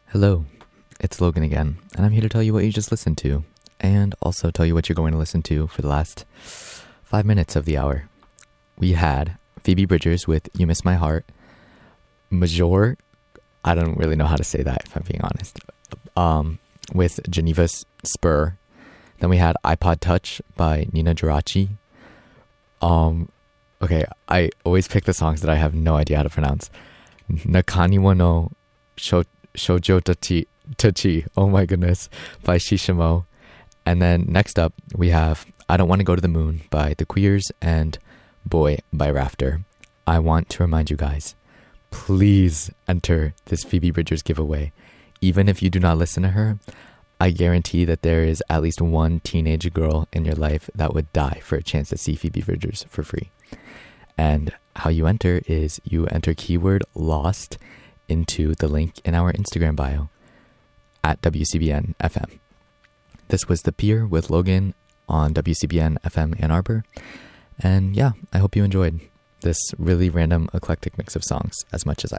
Hello, it's Logan again, and I'm here to tell you what you just listened to, and also tell you what you're going to listen to for the last 5 minutes of the hour. We had Phoebe Bridgers with You Miss My Heart, Major, I don't really know how to say that if I'm being honest, with Geneva Spur. Then we had iPod Touch by Nina Geraci. Okay, I always pick the songs that I have no idea how to pronounce. Nakaniwa no Shoujo Tachi, oh my goodness, by Shishimo. And then next up, we have I Don't Want to Go to the Moon by The Queers and Boy by Rafter. I want to remind you guys, please enter this Phoebe Bridgers giveaway. Even if you do not listen to her, I guarantee that there is at least one teenage girl in your life that would die for a chance to see Phoebe Bridgers for free. And how you enter is you enter keyword LOST into the link in our Instagram bio at WCBN FM. This was The Pier with Logan on WCBN FM Ann Arbor. And yeah, I hope you enjoyed this really random eclectic mix of songs as much as I